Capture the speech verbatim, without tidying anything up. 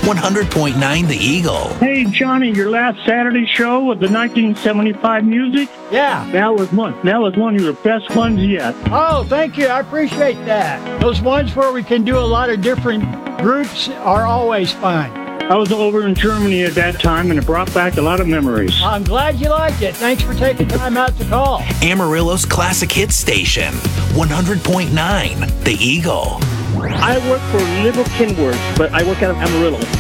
one hundred point nine The Eagle. Hey, Johnny, your last Saturday show with the nineteen seventy-five music? Yeah. That was one. That was one of your best ones yet. Oh, thank you. I appreciate that. Those ones where we can do a lot of different groups are always fun. I was over in Germany at that time, and it brought back a lot of memories. I'm glad you liked it. Thanks for taking time out to call. Amarillo's classic hit station, one hundred point nine The Eagle. I work for Little Kenworth, but I work out of Amarillo.